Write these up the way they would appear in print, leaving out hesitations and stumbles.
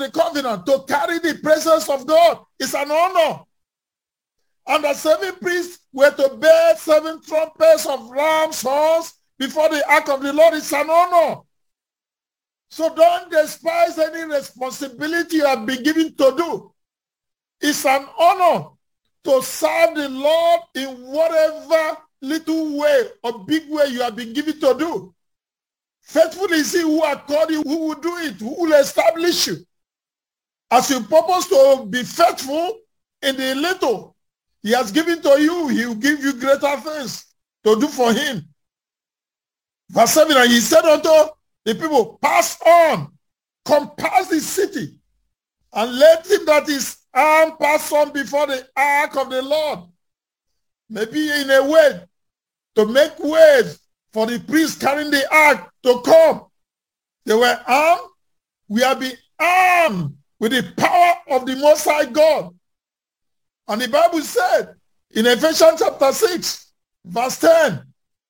the covenant, to carry the presence of God, is an honor. And the 7 priests were to bear 7 trumpets of ram's horns before the ark of the Lord. Is an honor. So don't despise any responsibility you have been given to do. It's an honor to serve the Lord in whatever little way or big way you have been given to do. Faithful is he who has called you, who will do it, who will establish you. As you purpose to be faithful in the little he has given to you, he will give you greater things to do for him. Verse 7, and he said unto the people, pass on, compass the city, and let him that is armed pass on before the ark of the Lord. Maybe in a way to make way for the priests carrying the ark to come. They were armed. We have been armed with the power of the Most High God. And the Bible said in Ephesians chapter 6, verse 10,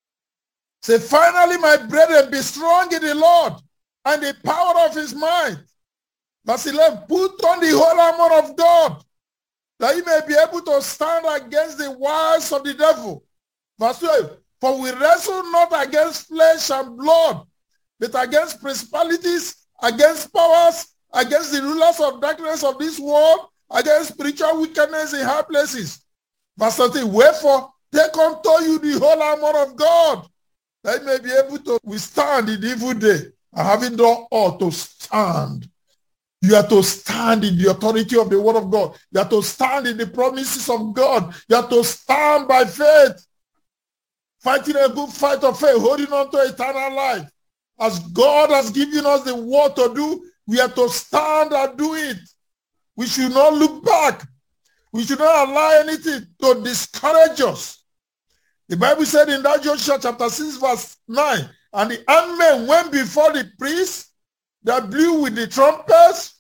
say, finally, my brethren, be strong in the Lord and the power of his might. Verse 11, put on the whole armor of God, that ye may be able to stand against the wiles of the devil. Verse 12, for we wrestle not against flesh and blood, but against principalities, against powers, against the rulers of darkness of this world, against spiritual wickedness in high places. Verse 13, wherefore take unto you the whole armor of God, that you may be able to withstand in the evil day, and having done all to stand. You are to stand in the authority of the word of God. You are to stand in the promises of God. You are to stand by faith, fighting a good fight of faith, holding on to eternal life. As God has given us the word to do, we are to stand and do it. We should not look back. We should not allow anything to discourage us. The Bible said in that Joshua chapter 6 verse 9, and the armed men went before the priests that blew with the trumpets,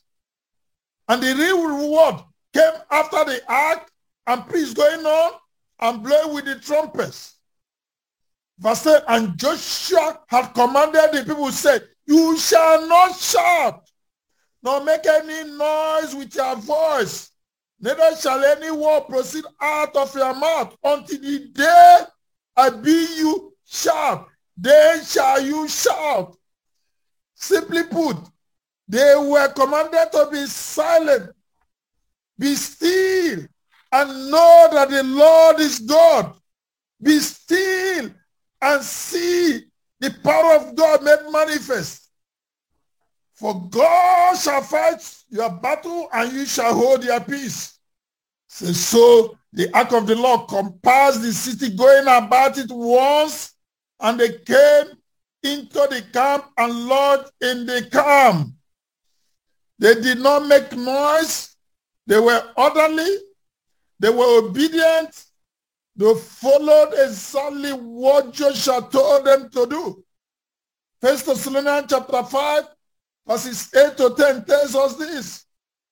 and the real reward came after the ark, and priests going on and blowing with the trumpets. Verse 10, and Joshua had commanded the people, said, you shall not shout, nor make any noise with your voice, neither shall any word proceed out of your mouth until the day I bid you shout. Then shall you shout. Simply put, they were commanded to be silent, be still, and know that the Lord is God. Be still and see the power of God made manifest. For God shall fight your battle, and you shall hold your peace. So the ark of the Lord compassed the city, going about it once, and they came into the camp and lodged in the camp. They did not make noise. They were orderly. They were obedient. They followed exactly what Joshua told them to do. 1 Thessalonians chapter 5, verses 8 to 10 tells us this.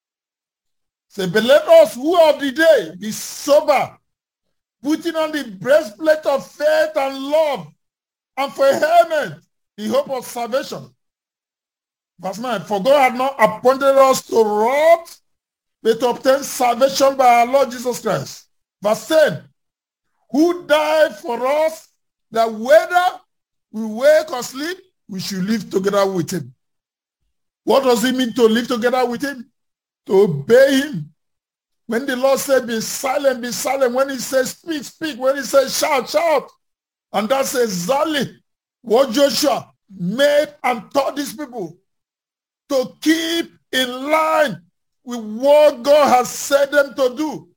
Say, but let us who of the day be sober, putting on the breastplate of faith and love, and for a helmet, the hope of salvation. Verse 9, for God had not appointed us to wrath, but to obtain salvation by our Lord Jesus Christ. Verse 10, who died for us, that whether we wake or sleep, we should live together with him. What does it mean to live together with him? To obey him. When the Lord said, be silent, be silent. When he says, speak, speak. When he says, shout, shout. And that's exactly what Joshua made and taught these people to keep in line with what God has said them to do.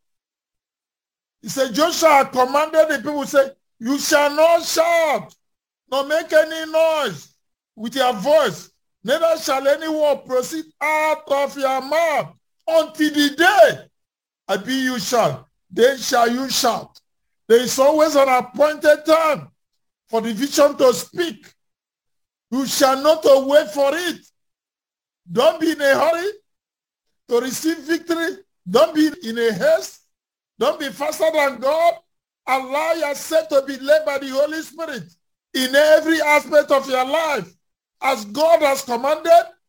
He said, Joshua commanded the people, say, you shall not shout, nor make any noise with your voice, neither shall any word proceed out of your mouth until the day I bid you shout. Then shall you shout. There is always an appointed time for the vision to speak. You shall not wait for it. Don't be in a hurry to receive victory. Don't be in a haste. Don't be faster than God. Allow yourself to be led by the Holy Spirit in every aspect of your life. As God has commanded,